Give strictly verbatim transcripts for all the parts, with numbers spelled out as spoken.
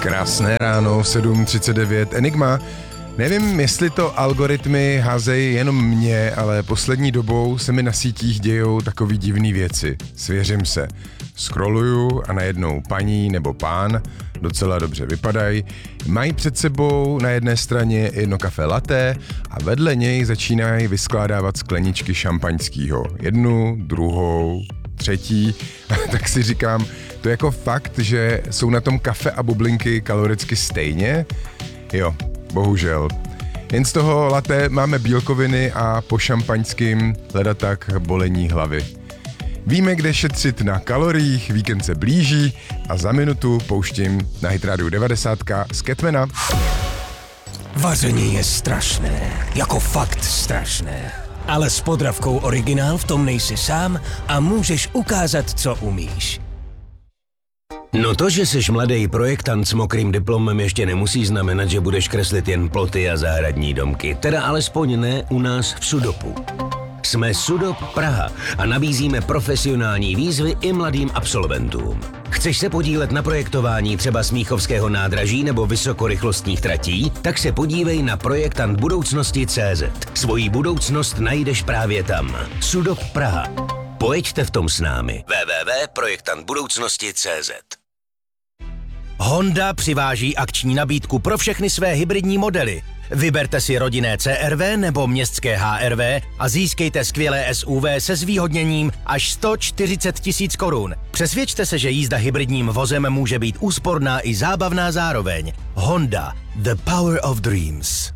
Krásné ráno v sedm třicet devět. Enigma. Nevím, jestli to algoritmy házejí jenom mě, ale poslední dobou se mi na sítích dějou takový divný věci. Svěřím se. Scrolluju a najednou paní nebo pán, docela dobře vypadají, mají před sebou na jedné straně jedno kafe latte a vedle něj začínají vyskládávat skleničky šampaňského. Jednu, druhou, třetí. Tak si říkám, to je jako fakt, že jsou na tom kafe a bublinky kaloricky stejně? Jo, bohužel. Jen z toho latte máme bílkoviny a po šampaňským hledat tak bolení hlavy. Víme, kde šetřit na kaloriích, víkend se blíží a za minutu pouštím na Hit Radio devadesát z Catmana. Vaření je strašné, jako fakt strašné. Ale s Podravkou Originál v tom nejsi sám a můžeš ukázat, co umíš. No to, že jsi mladý projektant s mokrým diplomem, ještě nemusí znamenat, že budeš kreslit jen ploty a zahradní domky. Teda alespoň ne u nás v Sudopu. Jsme Sudop Praha a nabízíme profesionální výzvy i mladým absolventům. Chceš se podílet na projektování třeba Smíchovského nádraží nebo vysokorychlostních tratí? Tak se podívej na projektant budoucnosti tečka cé zet. Svoji budoucnost najdeš právě tam. Sudop Praha. Pojďte v tom s námi. w w w tečka projektant budoucnosti tečka cé zet. Honda přiváží akční nabídku pro všechny své hybridní modely. Vyberte si rodinné C R V nebo městské H R V a získejte skvělé S U V se zvýhodněním až sto čtyřicet tisíc korun. Přesvědčte se, že jízda hybridním vozem může být úsporná i zábavná zároveň. Honda. The power of dreams.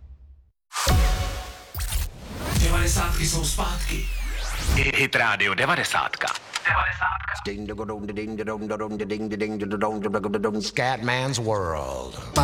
devadesátky jsou zpátky. Hit Radio devadesát. Scatman's World.